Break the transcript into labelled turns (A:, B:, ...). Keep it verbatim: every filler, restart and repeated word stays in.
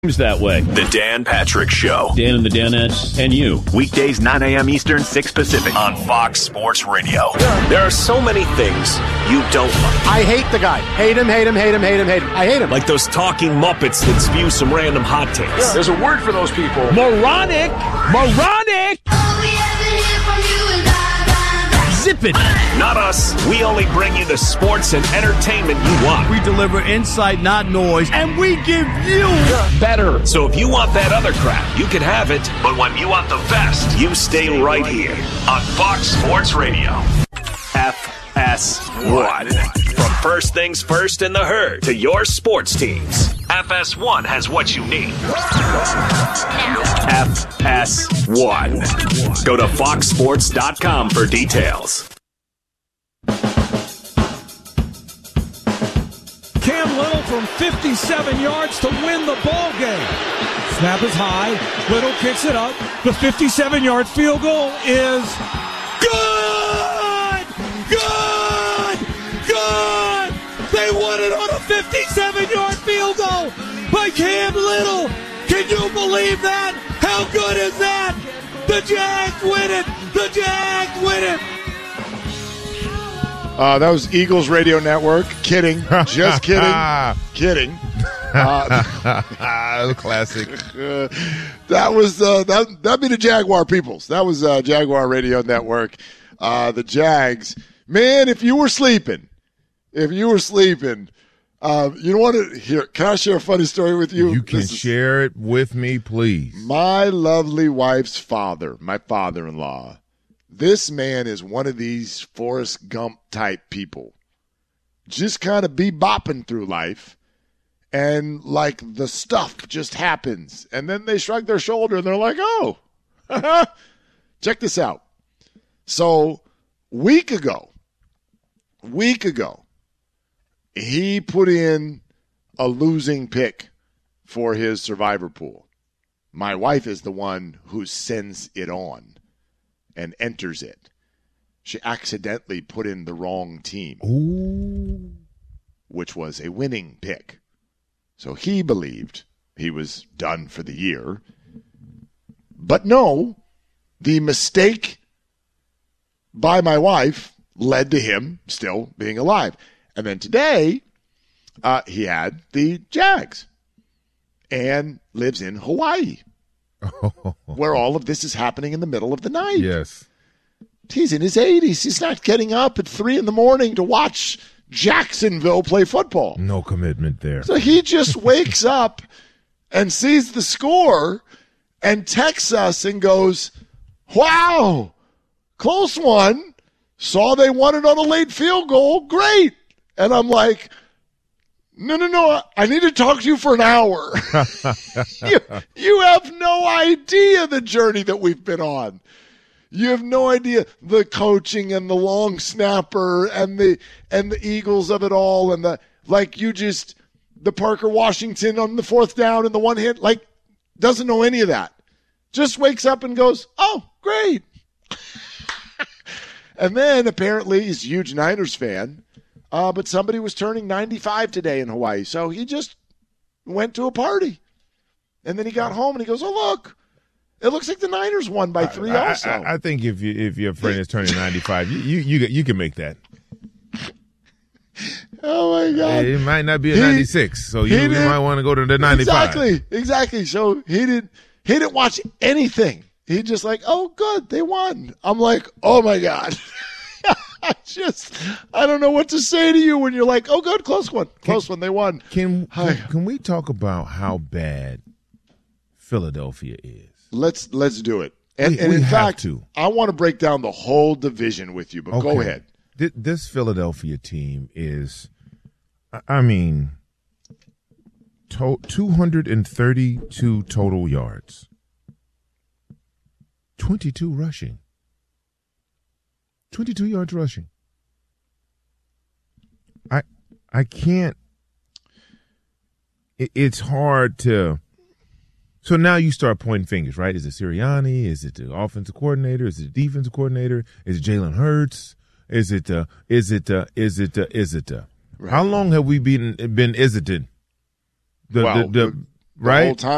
A: that way.
B: The Dan Patrick Show.
A: Dan and the Danettes and you.
B: Weekdays, nine a.m. Eastern, six Pacific on Fox Sports Radio. There are so many things you don't like.
C: I hate the guy. Hate him, hate him, hate him, hate him, hate him. I hate him.
B: Like those talking Muppets that spew some random hot takes.
D: Yeah. There's a word for those people.
A: Moronic! Moronic! Zip it!
B: Not us. We only bring you the sports and entertainment you want.
A: We deliver insight, not noise, and we give you better.
B: So if you want that other crap, you can have it. But when you want the best, you stay right here on Fox Sports Radio. F S one. From first things first in the herd to your sports teams, F S one has what you need. F S one. Go to fox sports dot com for details.
E: Cam Little from fifty-seven yards to win the ball game. Snap is high. Little kicks it up. The fifty-seven-yard field goal is good! Good! Good! They won it on a fifty-seven-yard field goal by Cam Little. Can you believe that? How good is that? The Jags win it! The Jags win it!
F: Uh, that was Eagles Radio Network. Kidding. Just kidding. Kidding. Uh,
G: Classic.
F: Uh, that was uh, that. That'd be the Jaguar peoples. That was uh, Jaguar Radio Network. Uh, the Jags. Man, if you were sleeping, if you were sleeping, uh, you don't want to hear. Can I share a funny story with you?
G: You can share it with me, please.
F: My lovely wife's father, my father-in-law. This man is one of these Forrest Gump type people. Just kind of bebopping through life. And like the stuff just happens. And then they shrug their shoulder and they're like, oh, check this out. So week ago, week ago, he put in a losing pick for his survivor pool. My wife is the one who sends it on and enters it. She accidentally put in the wrong team,
G: Ooh.
F: which was a winning pick. So he believed he was done for the year. But no, the mistake by my wife led to him still being alive. And then today, uh, he had the Jags and lives in Hawaii. Where all of this is happening in the middle of the night.
G: Yes.
F: He's in his eighties. He's not getting up at three in the morning to watch Jacksonville play football.
G: No commitment there.
F: So he just wakes up and sees the score and texts us and goes, wow, close one. Saw they won it on a late field goal. Great. And I'm like, no, no, no. I need to talk to you for an hour. you, you have no idea the journey that we've been on. You have no idea the coaching and the long snapper and the and the Eagles of it all and the like you just the Parker Washington on the fourth down and the one hit like doesn't know any of that. Just wakes up and goes, "Oh, great." And then apparently he's a huge Niners fan. Uh, but somebody was turning ninety-five today in Hawaii. So he just went to a party. And then he got home and he goes, oh, look. It looks like the Niners won by three
G: I,
F: also.
G: I, I think if you if your friend is turning ninety-five, you, you you you can make that.
F: Oh, my God.
G: It might not be a ninety-six, so you, you might want to go to the ninety-five.
F: Exactly, exactly. So he didn't, he didn't watch anything. He just like, oh, good, they won. I'm like, oh, my God. I just, I don't know what to say to you when you're like, oh, good, close one. Close
G: can,
F: one, they won.
G: Can, can can we talk about how bad Philadelphia is?
F: Let's let's do it. And,
G: we,
F: and
G: we
F: in
G: have
F: fact,
G: to.
F: I want to break down the whole division with you, but
G: okay.
F: go ahead.
G: This Philadelphia team is, I mean, to, two hundred thirty-two total yards, twenty-two rushing. twenty-two yards rushing. I I can't. It, it's hard to. So now you start pointing fingers, right? Is it Sirianni? Is it the offensive coordinator? Is it the defensive coordinator? Is it Jalen Hurts? Is it? Uh, is it? Uh, is it? Uh, is it? Uh, right. How long have we been been is it? The,
F: well,
G: the, the,
F: the,
G: right?
F: the whole time.